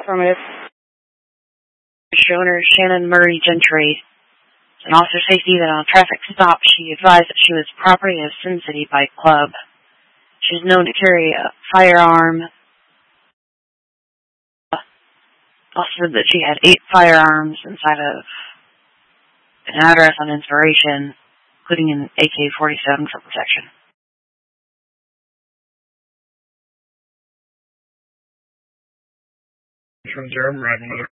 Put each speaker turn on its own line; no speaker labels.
Affirmative. Owner Shannon Murray Gentry. An officer safety that on a traffic stop, she advised that she was property of Sin City Bike Club. She was known to carry a firearm. Also said that she had 8 firearms inside of an address on Inspiration, including an AK-47 for protection.
From Jeremy Ragland.